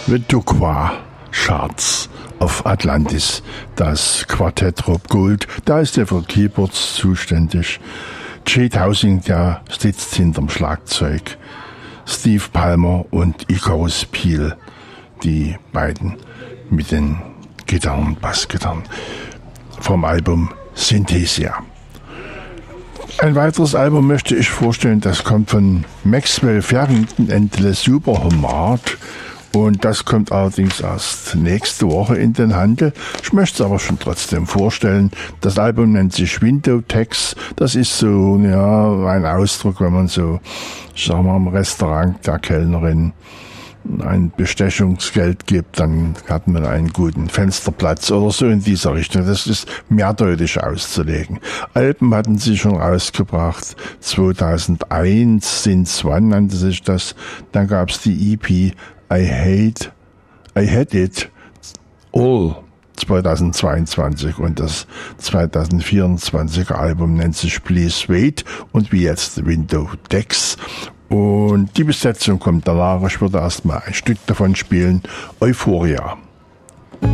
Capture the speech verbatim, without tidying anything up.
Vidoqua Charts auf Atlantis. Das Quartett Rob Gold, da ist der für Keyboards zuständig. Jay Dowsing, der sitzt hinterm Schlagzeug. Steve Palmer und Icarus Peel, die beiden mit den Gitarren und Bassgitarren vom Album Synthesia. Ein weiteres Album möchte ich vorstellen, das kommt von Maxwell Farrington and the Super Homard. Und das kommt allerdings erst nächste Woche in den Handel. Ich möchte es aber schon trotzdem vorstellen. Das Album nennt sich Window Tax. Das ist so, ja, ein Ausdruck, wenn man so, ich sag mal, im Restaurant der Kellnerin ein Bestechungsgeld gibt, dann hat man einen guten Fensterplatz oder so in dieser Richtung. Das ist mehrdeutig auszulegen. Alben hatten sie schon rausgebracht. zweitausendeins, Since One nannte sich das. Dann gab es die E P I Hate, I Had It All zweitausendzweiundzwanzig und das zweitausendvierundzwanziger Album nennt sich Please Wait und wie jetzt Window Tax. Und die Besetzung kommt danach. Ich würde erstmal ein Stück davon spielen. Euphoria.